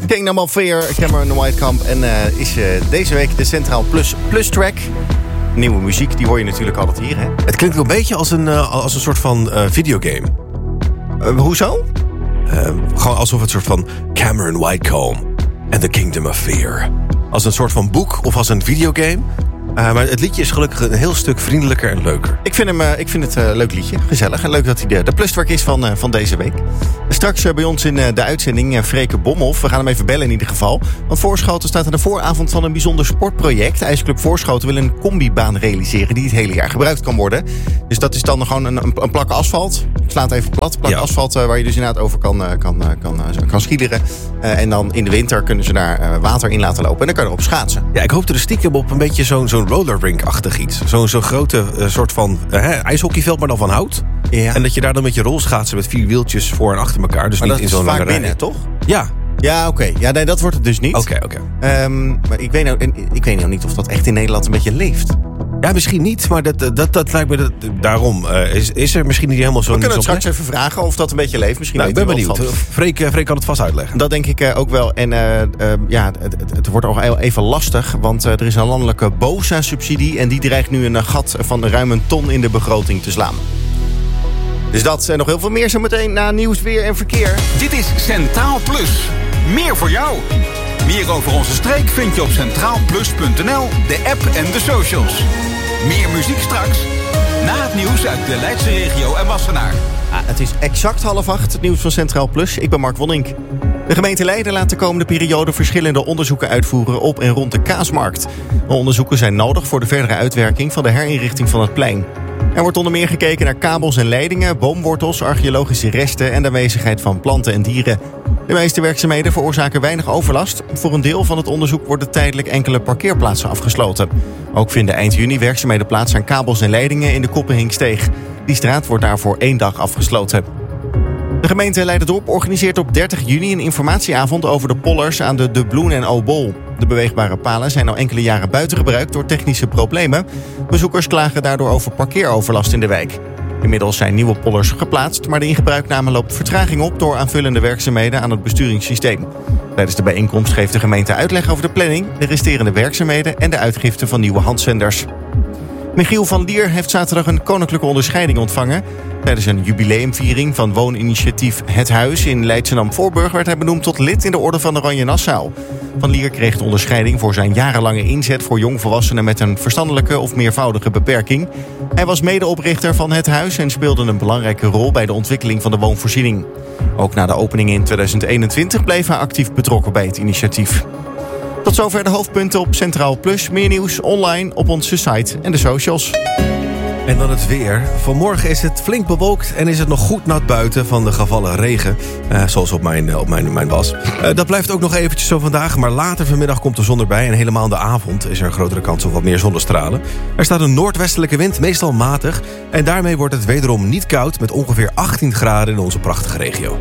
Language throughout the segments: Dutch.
Kingdom of Fear, Cameron Whitekamp. En is deze week de Centraal Plus track. Nieuwe muziek, die hoor je natuurlijk altijd hier, hè? Het klinkt wel een beetje als een soort van videogame. Hoezo? Gewoon alsof het soort van Cameron Whitekamp en The Kingdom of Fear. Als een soort van boek of als een videogame. Maar het liedje is gelukkig een heel stuk vriendelijker en leuker. Ik vind het een leuk liedje. Gezellig. En leuk dat hij de plustrack is van deze week. Straks bij ons in de uitzending Freke Bomhoff. We gaan hem even bellen in ieder geval. Want Voorschoten staat aan de vooravond van een bijzonder sportproject. IJsclub Voorschoten wil een combibaan realiseren die het hele jaar gebruikt kan worden. Dus dat is dan gewoon een plak asfalt. Ik sla het even plat. Plak asfalt waar je dus inderdaad over kan schiederen. En dan in de winter kunnen ze daar water in laten lopen. En dan kan je erop schaatsen. Ja, ik hoopte er stiekem op een beetje zo'n rollerrink-achtig iets. Zo'n grote soort van ijshockeyveld, maar dan van hout. Ja. En dat je daar dan met je rolschaatsen met 4 wieltjes voor en achter elkaar. Dus maar niet dat in zo'n lange rij. Binnen, toch? Ja. Ja, oké. Ja, nee, dat wordt het dus niet. Oké. Maar ik weet nou niet of dat echt in Nederland een beetje leeft. Ja, misschien niet, maar dat lijkt me... daarom is er misschien niet helemaal zo'n... We kunnen het straks even vragen of dat een beetje leeft. Misschien ik ben benieuwd. Freek kan het vast uitleggen. Dat denk ik ook wel. En het wordt ook even lastig. Want er is een landelijke BOSA-subsidie. En die dreigt nu een gat van ruim een ton in de begroting te slaan. Dus dat en nog heel veel meer zo meteen na nieuws, weer en verkeer. Dit is Centraal Plus. Meer voor jou. Meer over onze streek vind je op centraalplus.nl, de app en de socials. Meer muziek straks. Na het nieuws uit de Leidse regio en Wassenaar. Het is exact 7:30, het nieuws van Centraal Plus. Ik ben Mark Wonnink. De gemeente Leiden laat de komende periode verschillende onderzoeken uitvoeren op en rond de Kaasmarkt. De onderzoeken zijn nodig voor de verdere uitwerking van de herinrichting van het plein. Er wordt onder meer gekeken naar kabels en leidingen, boomwortels, archeologische resten en de aanwezigheid van planten en dieren. De meeste werkzaamheden veroorzaken weinig overlast. Voor een deel van het onderzoek worden tijdelijk enkele parkeerplaatsen afgesloten. Ook vinden eind juni werkzaamheden plaats aan kabels en leidingen in de Koppenhinksteeg. Die straat wordt daarvoor 1 dag afgesloten. De gemeente Leiden-Dorp organiseert op 30 juni een informatieavond over de pollers aan de De Bloen en Obol. De beweegbare palen zijn al enkele jaren buiten gebruik door technische problemen. Bezoekers klagen daardoor over parkeeroverlast in de wijk. Inmiddels zijn nieuwe pollers geplaatst, maar de ingebruikname loopt vertraging op door aanvullende werkzaamheden aan het besturingssysteem. Tijdens de bijeenkomst geeft de gemeente uitleg over de planning, de resterende werkzaamheden en de uitgifte van nieuwe handzenders. Michiel van Lier heeft zaterdag een koninklijke onderscheiding ontvangen. Tijdens een jubileumviering van wooninitiatief Het Huis in Leidschendam-Voorburg werd hij benoemd tot lid in de Orde van Oranje Nassau. Van Lier kreeg de onderscheiding voor zijn jarenlange inzet voor jongvolwassenen met een verstandelijke of meervoudige beperking. Hij was medeoprichter van Het Huis en speelde een belangrijke rol bij de ontwikkeling van de woonvoorziening. Ook na de opening in 2021 bleef hij actief betrokken bij het initiatief. Tot zover de hoofdpunten op Centraal Plus. Meer nieuws online op onze site en de socials. En dan het weer. Vanmorgen is het flink bewolkt en is het nog goed nat buiten van de gevallen regen. Zoals op mijn was. Dat blijft ook nog eventjes zo vandaag. Maar later vanmiddag komt de zon erbij. En helemaal in de avond is er een grotere kans op wat meer zonnestralen. Er staat een noordwestelijke wind, meestal matig. En daarmee wordt het wederom niet koud met ongeveer 18 graden in onze prachtige regio.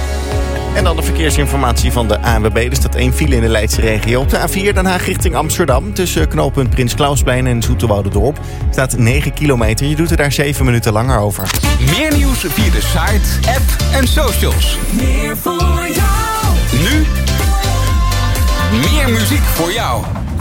En dan de verkeersinformatie van de ANWB. Er staat 1 file in de Leidse regio. Op de A4 Den Haag richting Amsterdam. Tussen knooppunt Prins Klausplein en Zoeterwoudendorp staat 9 kilometer. Je doet er daar 7 minuten langer over. Meer nieuws via de site, app en socials. Meer voor jou. Nu. Meer muziek voor jou.